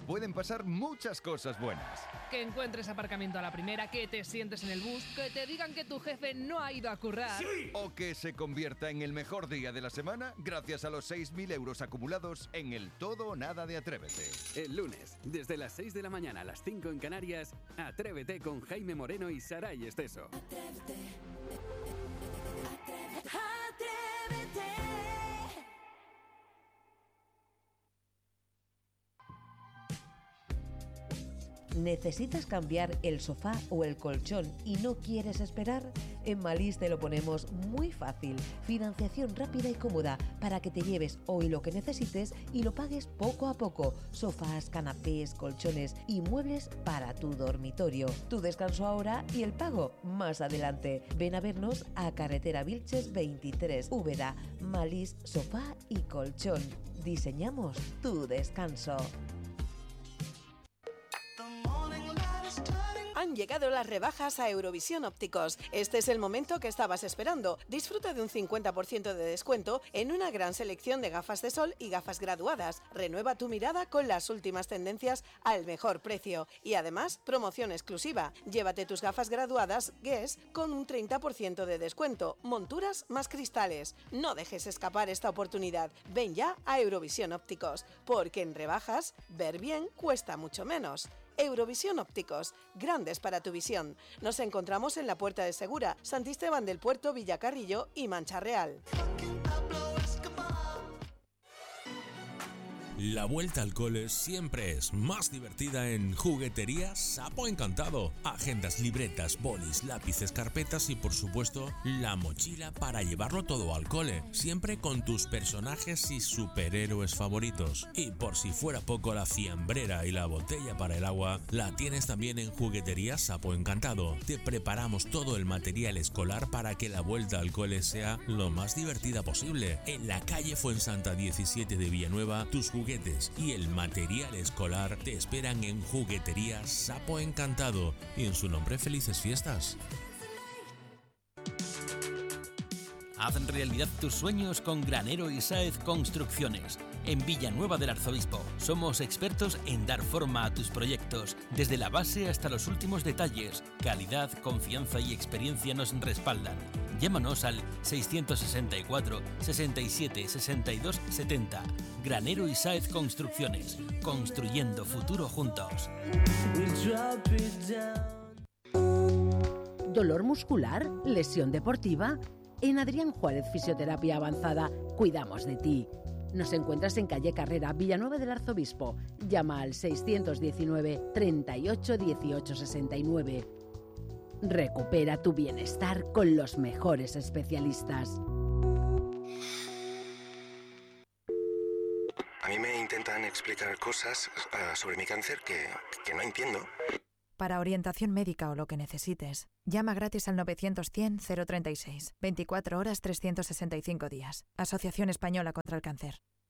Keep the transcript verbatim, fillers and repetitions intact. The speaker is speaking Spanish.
pueden pasar muchas cosas buenas. Que encuentres aparcamiento a la primera, que te sientes en el bus, que te digan que tu jefe no ha ido a currar. ¡Sí! O que se convierta en el mejor día de la semana gracias a los seis mil euros acumulados en el Todo o Nada de Atrévete. El lunes, desde las seis de la mañana a las cinco en Canarias, Atrévete con Jaime Moreno y Saray Esteso. Atrévete. Atrévete. ¿Necesitas cambiar el sofá o el colchón y no quieres esperar? En Malís te lo ponemos muy fácil. Financiación rápida y cómoda para que te lleves hoy lo que necesites y lo pagues poco a poco. Sofás, canapés, colchones y muebles para tu dormitorio. Tu descanso ahora y el pago más adelante. Ven a vernos a Carretera Vilches veintitrés, Úbeda. Malís Sofá y Colchón. Diseñamos tu descanso. Han llegado las rebajas a Eurovisión Ópticos. Este es el momento que estabas esperando. Disfruta de un cincuenta por ciento de descuento en una gran selección de gafas de sol y gafas graduadas. Renueva tu mirada con las últimas tendencias al mejor precio. Y además, promoción exclusiva. Llévate tus gafas graduadas Guess con un treinta por ciento de descuento. Monturas más cristales. No dejes escapar esta oportunidad. Ven ya a Eurovisión Ópticos. Porque en rebajas, ver bien cuesta mucho menos. Eurovisión Ópticos, grandes para tu visión. Nos encontramos en la Puerta de Segura, Santisteban del Puerto, Villacarrillo y Mancha Real. La vuelta al cole siempre es más divertida en Juguetería Sapo Encantado. Agendas, libretas, bolis, lápices, carpetas y por supuesto la mochila para llevarlo todo al cole, siempre con tus personajes y superhéroes favoritos. Y por si fuera poco, la fiambrera y la botella para el agua la tienes también en Juguetería Sapo Encantado. Te preparamos todo el material escolar para que la vuelta al cole sea lo más divertida posible. En la calle Fuensanta diecisiete de Villanueva, tus juguetes y el material escolar te esperan en Juguetería Sapo Encantado y en su nombre felices fiestas. Haz realidad tus sueños con Granero y Sáez Construcciones. En Villanueva del Arzobispo somos expertos en dar forma a tus proyectos, desde la base hasta los últimos detalles. Calidad, confianza y experiencia nos respaldan. Llámanos al seiscientos sesenta y cuatro, sesenta y siete, sesenta y dos, setenta. Granero y Sáez Construcciones, construyendo futuro juntos. ¿Dolor muscular? ¿Lesión deportiva? En Adrián Juárez Fisioterapia Avanzada cuidamos de ti. Nos encuentras en calle Carrera, Villanueva del Arzobispo. Llama al seiscientos diecinueve, treinta y ocho, dieciocho, sesenta y nueve. Recupera tu bienestar con los mejores especialistas. A mí me intentan explicar cosas uh, sobre mi cáncer que, que no entiendo. Para orientación médica o lo que necesites, llama gratis al novecientos cien cero treinta y seis. veinticuatro horas trescientos sesenta y cinco días. Asociación Española contra el Cáncer.